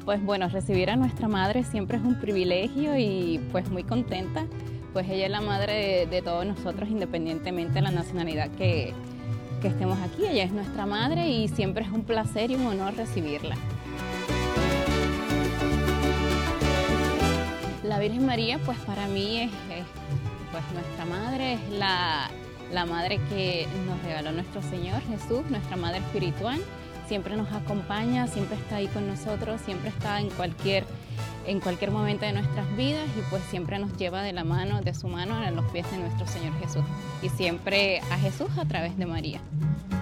Pues bueno, recibir a nuestra madre siempre es un privilegio y pues muy contenta, pues ella es la madre de todos nosotros independientemente de la nacionalidad que estemos aquí. Ella es nuestra madre y siempre es un placer y un honor recibirla. La Virgen María pues para mí es pues nuestra madre, es la madre que nos regaló nuestro Señor Jesús, nuestra madre espiritual. Siempre nos acompaña, siempre está ahí con nosotros, siempre está en cualquier momento de nuestras vidas y pues siempre nos lleva de la mano, de su mano, a los pies de nuestro Señor Jesús. Y siempre a Jesús a través de María.